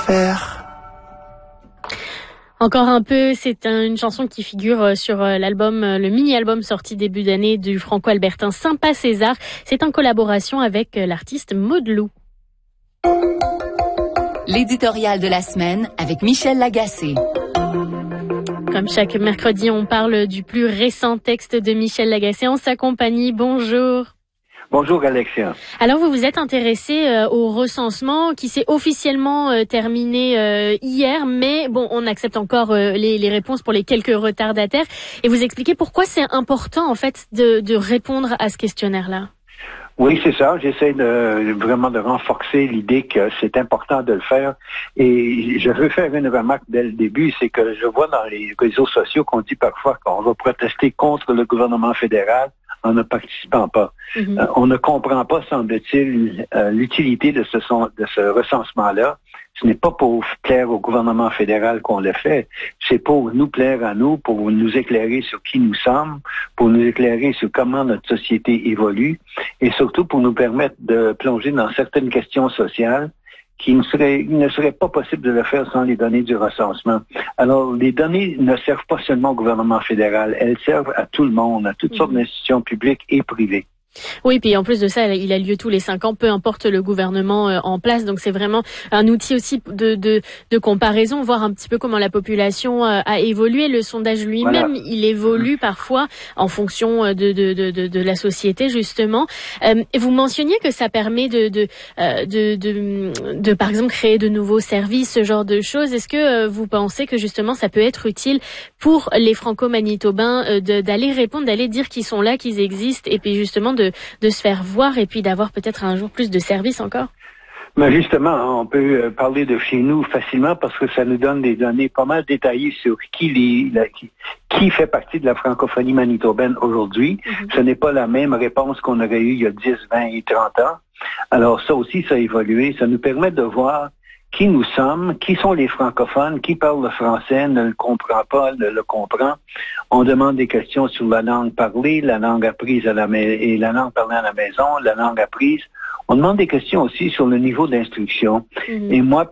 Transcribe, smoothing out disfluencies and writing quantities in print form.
faire. Encore un peu, c'est une chanson qui figure sur l'album, le mini-album sorti début d'année du franco-albertain Sympa César. C'est en collaboration avec l'artiste Maud Lou. L'éditorial de la semaine avec Michel Lagacé. Comme chaque mercredi, on parle du plus récent texte de Michel Lagacé en sa compagnie. Bonjour. Bonjour Alexia. Alors vous vous êtes intéressé au recensement qui s'est officiellement terminé hier, mais bon, on accepte encore les réponses pour les quelques retardataires. Et vous expliquez pourquoi c'est important en fait de répondre à ce questionnaire-là. Oui, c'est ça. J'essaie vraiment de renforcer l'idée que c'est important de le faire. Et je veux faire une remarque dès le début, c'est que je vois dans les réseaux sociaux qu'on dit parfois qu'on va protester contre le gouvernement fédéral en ne participant pas. On ne comprend pas, semble-t-il, l'utilité de ce recensement-là. Ce n'est pas pour plaire au gouvernement fédéral qu'on le fait, c'est pour nous plaire à nous, pour nous éclairer sur qui nous sommes, pour nous éclairer sur comment notre société évolue et surtout pour nous permettre de plonger dans certaines questions sociales qui ne serait pas possible de le faire sans les données du recensement. Alors, les données ne servent pas seulement au gouvernement fédéral, elles servent à tout le monde, à toutes sortes d'institutions publiques et privées. Oui, puis en plus de ça, il a lieu tous les 5 ans, peu importe le gouvernement en place. Donc c'est vraiment un outil aussi de comparaison, voir un petit peu comment la population a évolué. Le sondage lui-même, il évolue parfois en fonction de la société justement. Vous mentionniez que ça permet de par exemple créer de nouveaux services, ce genre de choses. Est-ce que vous pensez que justement ça peut être utile pour les Franco-Manitobains d'aller répondre, d'aller dire qu'ils sont là, qu'ils existent, et puis justement de se faire voir et puis d'avoir peut-être un jour plus de services encore? Mais justement, on peut parler de chez nous facilement parce que ça nous donne des données pas mal détaillées sur qui fait partie de la francophonie manitobaine aujourd'hui. Ce n'est pas la même réponse qu'on aurait eue il y a 10, 20 et 30 ans. Alors ça aussi, ça a évolué. Ça nous permet de voir qui nous sommes, qui sont les francophones, qui parlent le français, ne le comprend pas, ne le comprend. On demande des questions sur la langue parlée, la langue apprise et la langue parlée à la maison, la langue apprise. On demande des questions aussi sur le niveau d'instruction. Et moi,